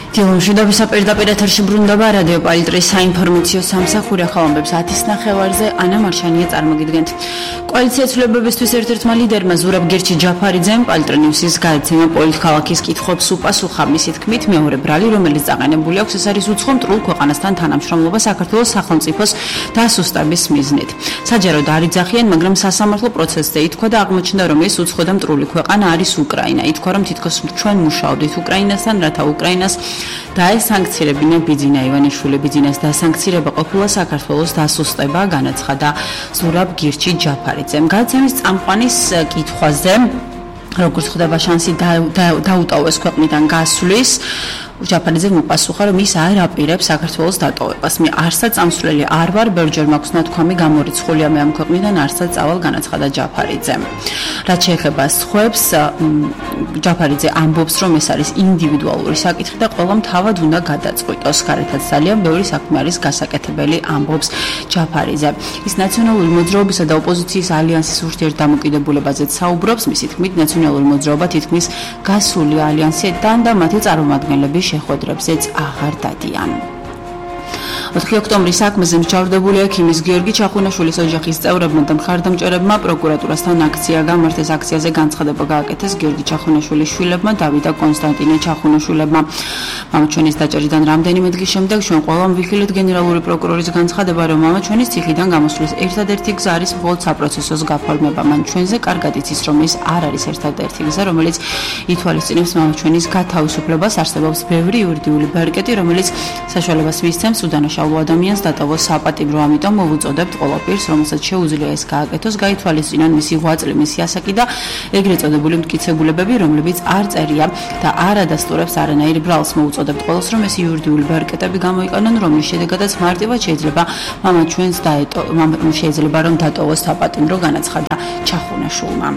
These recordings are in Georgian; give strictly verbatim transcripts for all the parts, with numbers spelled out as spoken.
დილომშვიდობის პირდაპირ ეთერში ბრუნდება რადიო პალიტრის საინფორმაციო სამსახური ახალამბებს ათის ნახევარზე ანა მარშანია წარმოგიდგენთ. კოალიცია ცვლილებებისთვის ერთ-ერთმა ლიდერმა ზურაბ გირჩი ჯაფარიძემ პალიტრი ნიუსის გადაცემა პოლიტქალაქის კითხვებს უპასუხა. მისი თქმით, მეორე ბრალი, რომელიც წაყენებული აქვს, ეს არის უცხო მტრულ ქვეყანასთან თანამშრომლობა საქართველოს სახელმწიფოს დასუსტების მიზნით. საჯაროდ არ იძახიან, მაგრამ სასამართლო პროცესზე ითქვა და აღმოჩნდა, რომ ეს უცხო და მტრული ქვეყანა არის უკრაინა. ითქვა, რომ თითქოს ჩვენ მუშაობდით უკრაინასთან, რათა უკრაინას დაესანქცირებინა ბიძინა ივანიშვილი. ბიძინას დასანქცირება ყოფილა საქართველოს დასუსტება, განაცხადა ზურაბ გირჩი ჯაფარიძემ. გადაცემის წამყვანის კითხვაზე, როგორც ხდება შანსი დაუტოვოს ქვეყნიდან გასვლის, ჯაფარიძემ უპასუხა, რომ ის არ აპირებს საქართველოს დატოვებას. მე არსად წამსვლელი არ ვარ, ბევრჯერ მაქვს ნათქვამი გამორიცხულია მე ამ ქვეყნიდან არსად წავალ, განაცხადა ჯაფარიძემ. რაც შეეხება სხვებს, ჯაფარიძე ამბობს, რომ ეს არის ინდივიდუალური საკითხი და ყველამ თავად უნდა გადაწყვიტოს. გარეთაც ძალიან ბევრი საქმე არის გასაკეთებელი, ამბობს ჯაფარიძე. ის ნაციონალური მოძრაობისა და ოპოზიციის ალიანსის ურთიერთდამოკიდებულებაზეც საუბრობს. მისი თქმით, ნაციონალური მოძრაობა თითქმის გასული ალიანსიდან და მათი წარმომადგენლები შეხვედრებზეც აღარ დადიან. ოთხი ოქტომბრის საქმეზე მსჯავრდებულია ქიმის გიორგი ჩახუნაშვილის ოჯახის წევრებმა და მხარდამჭერებმა პროკურატურასთან აქცია გამართეს. აქციაზე განცხადება გააკეთეს გიორგი ჩახუნაშვილის შვილებმა, დავით და კონსტანტინე ჩახუნაშვილებმა. მამაჩვენის დაჭერიდან რამდენიმე დღის შემდეგ ჩვენ ყველამ ვიხილეთ გენერალური პროკურორის განცხადება, რომ მამაჩვენის ციხიდან გამოსვლის ერთადერთი გზა არის მხოლოდ საპროცესოს გაფორმება. მან ჩვენზე კარგად იცის, რომ ეს არ არის ერთადერთი გზა, რომელიც ითვალისწინებს მამაჩვენის გათავისუფლებას. არსებობს ბევრი იურიდიული ბარიკეტი, რომელიც საშუალებას მისცემს უდანაშაულო ადამიანს დატოვოს საპატიმრო, ამიტომ მოვუწოდებთ ყველაფერს, რომელსაც შეუძლია ეს გააკეთოს, გაითვალისწინონ მისი ღვაწლი, მისი ასაკი და ეგრეთ წოდებული მტკიცებულებები, რომლებიც არ წერია და არ ადასტურებს არანაირ ბრალს. მოვუწოდებთ ყველას, რომ ეს იურიდიული ბარიკეტები გამოიყენონ, რომლის შედეგადაც მარტივად შეიძლება მამაჩვენს დაეტო, შეიძლება რომ დატოვოს საპატიმრო, განაცხადა ჩახუნაშვილმა.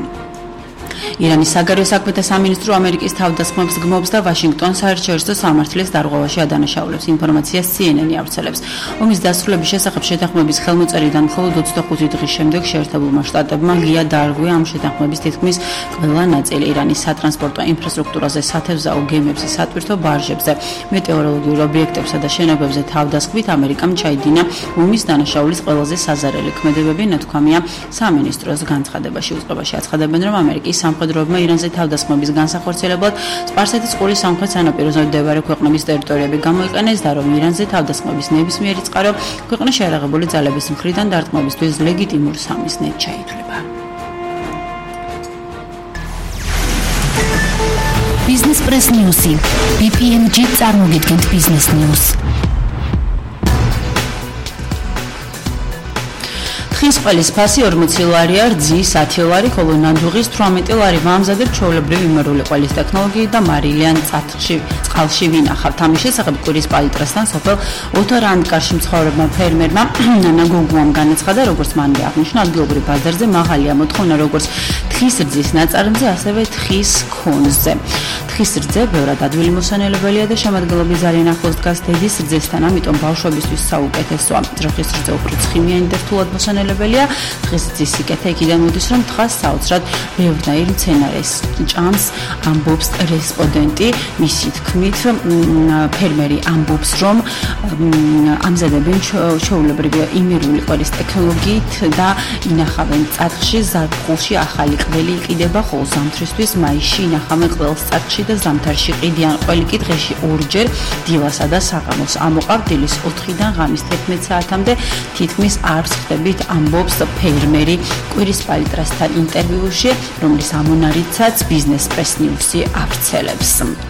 ირანის საგარეო საქმეთა სამინისტრო ამერიკის თავდასხმებს გმობს და ვაშინგტონს საერთაშორისო სამართლის დარღვევაში ადანაშაულებს. ინფორმაციას C N N ავრცელებს. ომის დასრულების შესახებ შეთანხმების ხელმოწერიდან მხოლოდ ოცდახუთი დღის შემდეგ შეერთებულმა შტატებმა ღია დაარღვია ამ შეთანხმების თითქმის ყველა ნაწილი. ირანის სატრანსპორტო ინფრასტრუქტურაზე, სათევზაო გემებზე, სატვირთო ბარჟებზე, მეტეოროლოგიურ ობიექტებსა და შენობებზე თავდასხმით ამერიკამ ჩაიდინა ომის დანაშაულის ყველაზე საზარელი ქმედებები, ნათქვამია სამინისტროს განცხადებაში. უწყებაში აცხადებენ, რომ ამერიკის სამხედროებმა ირანზე თავდასხმების განსახორციელებლად სპარსეთის ყურის სამხრეთ სანაპიროზე მდებარე ქვეყნების ტერიტორიები გამოიყენეს და რომ ირანზე თავდასხმების ნებისმიერი წყარო ქვეყნის შეიარაღებული ძალების მხრიდან დარტყმებისთვის ლეგიტიმურ სამიზნედ ჩაითვლება. Business Press News. B P M G წარმოგიდგენთ Business News. ხის ყველის ფასი ორმოცი ლარია, რძის ათი ლარი, ხოლო ნადუღის თვრამეტი ლარი. ვამზადებ ჩვეულებრივი იმერული ყველის ტექნოლოგიით და მარილიან წათში წყალში ვინახავთ. ამის შესახებ კვირის პალიტრასთან სოფელ ოთორანკარში მცხოვრებმა ფერმერმა ნანა გოგუამ განაცხადა, როგორც მანვე აღნიშნა, ადგილობრივ ბაზარზე მაღალია მოთხოვნა როგორც თხის რძის ნაწარმზე, ასევე თხის ქონზე. თხის რძე ბევრად ადვილი მოსანელებელია და შემადგენლობის ძალიან ახლოს დგას დედის რძესთან, ამიტომ ბავშვებისთვის საუკეთესოა. ძროხის რძე უფრო ცხიმიანი და რთულად მოსანელებელია. თხის რძის სიკეთე იქიდან მოდის, რომ თხას საოცრად ბევრნაირ მცენარეს ჭამს, ამბობს რესპონდენტი. მისი თქმით, ფერმერი ამბობს, რომ ამზადებენ ჩვეულებრივი იმერული ყველის ტექნოლოგიით და ინახავენ წათხში, ზაფხულში ახალი ყველი იყიდება, ხოლო ზამთრისთვის მაისში ინახავენ ყველს წათხში და ზამთარში ყიდიან. ყველი კი დღეში ორჯერ დილასა და საღამოს ამოყავთ. დილის ოთხიდან ღამის თერთმეტ საათამდე თითქმის არ ვსხდებით, ამბობს ფერმერი კვირის პალიტრასთან ინტერვიუში, რომლის ამონარიდსაც Business Press News-ი ავრცელებს.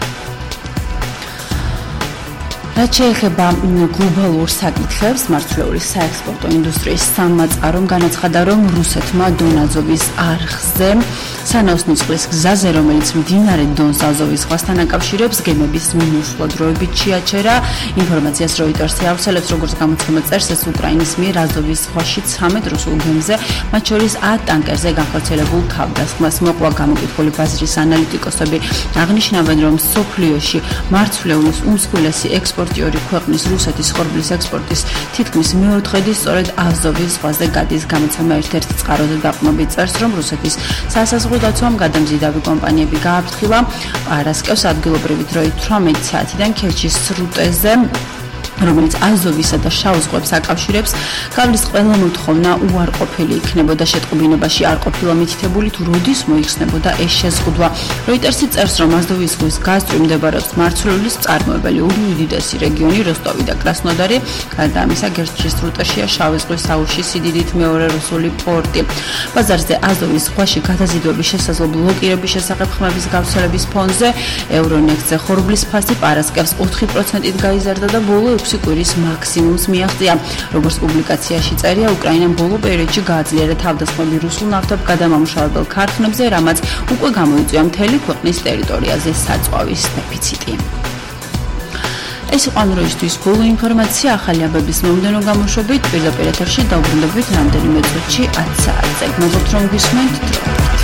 რაც შეეხება გლობალურ საკითხებს, მარცვლეულის საექსპორტო ინდუსტრიის სამმაწყარომ განაცხადა, რომ რუსეთმა დონ-აზოვის არხზე სანაოსნო წყლის გზაზე, რომელიც მდინარე დონს აზოვის ზღვასთან აკავშირებს, გემების მიმოშლა დროებით შეაჩერა. ინფორმაციას Reuters ავრცელებს, როგორც გამოცემა წერს, ეს უკრაინის მიერ აზოვის ზღვაში ცამეტ რუსულ გემზე, მათ შორის ათ ტანკერზე განხორციელებულ თავდასხმას მოყვა. გამოკითხული ბაზრის ანალიტიკოსები აღნიშნავენ, რომ სოფლიოში მარცვლეულის უმსხვილესი ექსპორტიორი ქვეყნის რუსეთის ხორბლის ექსპორტის თითქმის მეოთხედი სწორედ აზოვის ზღვაზე გადის. გამოცემა ერთ-ერთ წყაროზე დაყრდნობით წერს, რომ რუსეთის სასაზღვრო საჭიროდაცვამ გადამზიდავი კომპანიები გააფრთხილა პარასკევს ადგილობრივი დროით თვრამეტი საათიდან ქერჩის სრუტეზე, რომელიც აზოვისა და შავ ზღვებს აკავშირებს, გავლის ყველა მოთხოვნა უარყოფილი იქნებოდა. შეტყობინებაში არ ყოფილა მითითებული თუ როდის მოიხსნებოდა ეს შეზღუდვა. როიტერსი წერს, რომ აზოვის ზღვის გასწვრივ მდებარეობს მარცვლეულის მწარმოებელი ორი უდიდესი რეგიონი როსტოვი და კრასნოდარი. გარდა ამისა, ქერჩის სრუტეშია შავი ზღვის აუზში სიდიდით მეორე რუსული პორტი. ბაზარზე აზოვის ზღვაში გადაზიდვების შესაძლო ბლოკირების შესახებ ხმების გავრცელების ფონზე ევრონექსტზე ხორბლის ფასი პარასკევს ოთხი პროცენტით გაიზარდა და ბოლო ექვსი კვირის მაქსიმუმს მიაღწია. როგორც პუბლიკაციაში წერია, უკრაინამ ბოლო პერიოდში გააძლიერა თავდასხმები რუსულ ნავთობ გადამამუშავებელ ქარხნებზე, რამაც უკვე გამოიწვია მთელი ქვეყნის ტერიტორიაზე საწვავის დეფიციტი. ეს იყო ამროისთვის ბოლო ინფორმაცია. ახალი აბების მომდენო გამოშვებით პირდაპირ ეთერში დაუბრუნდებით რამდენიმე წუთში ათ საათზე. მოგოთ რომ გისმენთ დროებით.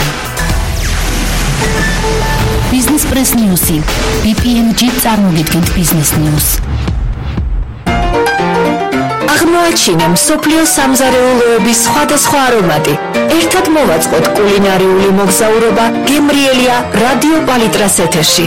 Business Press News-ი ბი პი ენ ჯი წარმოგიდგენთ Business News. აღმოაჩინე მსოფლიო სამზარეულოების სხვადასხვა არომატი. ერთად მოვაწყოთ კულინარიული მოგზაურობა გემრიელია რადიო პალიტრას ეთერში.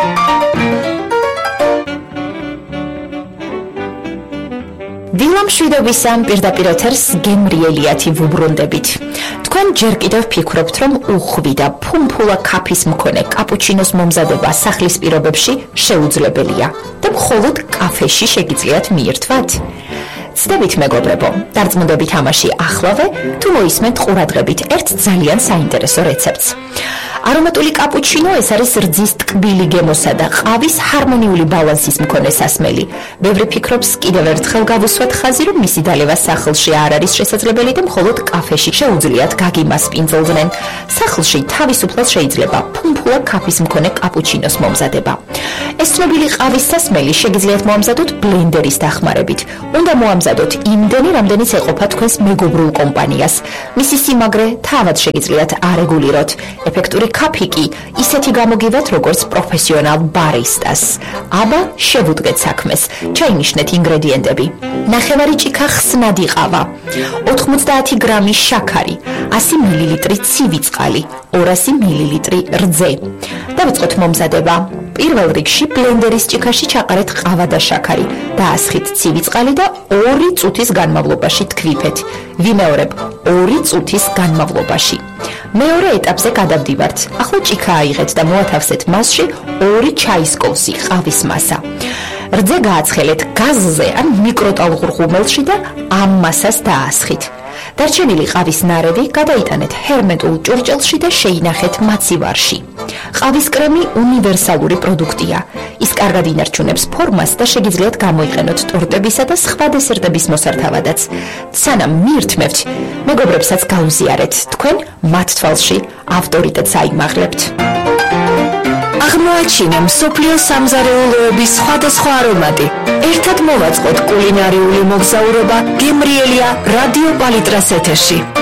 დილამ შვიდობის ამ პირდაპირ ეთერს გემრიელიათი ვუბრუნდებით. თქვენ ჯერ კიდევ ფიქრობთ, რომ უხვი და ფუმფულა კაფის მქონე კაპუჩინოს მომზადება სახლის პირობებში შეუძლებელია და მხოლოდ კაფეში შეგიძლიათ მიირთვათ? ცდებით მეგობრებო, დარწმუნდებით ამაში ახლავე, თუ მოისმენთ ყურადღებით ერთ ძალიან საინტერესო რეცეპტს. არომატული კაპუჩინო ეს არის რძის ტკბილი გემოსა და ყავის ჰარმონიული ბალანსის მქონე სასმელი. ბევრი ფიქრობს კიდევ ერთხელ გავუსვათ ხაზი, რომ მისი დალევა სახლში არ არის შესაძლებელი და მხოლოდ კაფეში შეუძლიათ გაგიმას პინძოლდნენ. სახლში თავისუფლად შეიძლება ფუმფულა კაფის მქონე კაპუჩინოს მომზადება. ეს ცნობილი ყავის სასმელი შეგიძლიათ მოამზადოთ ბლენდერის დახმარებით. უნდა მოამზადოთ იმდენი, რამდენიც ეყოფა თქვენს მეგობრულ კომპანიას. მისი სიმაგრე თავად შეგიძლიათ არეგულიროთ. ეფექტური კაფი კი ისეთი გამოგივათ, როგორც პროფესიონალ ბარისტას. აბა შევუდგეთ საქმეს. ჩაინიშნეთ ინგრედიენტები. ნახევარი ჭიქა ხსნადი ყავა, ოთხმოცდაათი გრამი შაქარი, ასი მილილიტრი ცივი წყალი, ორასი მილილიტრი რძე. დავიწყოთ მომზადება. პირველ რიგში ბლენდერის ჭიქაში ჩაყარეთ ყავა და შაქარი, დაასხით ცივი წყალი და ორი წუთის განმავლობაში თქვითეთ. ვიმეორებ ორი წუთის განმავლობაში. მეორე ეტაპზე გადავდივართ. ახლა ჭიქა აიღეთ და მოათავსეთ მასში ორი ჩაის კოვსი ყავის მასა. რძე გააცხელეთ გაზზე ან მიკროტალღურ ღუმელში და ამ მასას დაასხით. დარჩენილი ყავის ნარევი გადაიტანეთ ჰერმეტულ ჭურჭელში და შეინახეთ მაცივარში. ყავის კრემი უნივერსალური პროდუქტია. ის კარგად ინარჩუნებს ფორმას და შეგიძლიათ გამოიყენოთ ტორტებისა და სხვა დესერტების მოსართავადაც. სანამ მიირთმევთ, მეგობრებსაც გაუზიარეთ, თქვენ მათ თვალში ავტორიტეტს აიმაღლებთ. აღმოაჩინე მსოფლიო სამზარეულოების სხვადასხვა არომატი. ერთად მოვაწყოთ კულინარიული მოგზაურობა გემრიელია რადიო პალიტრას ეთერში.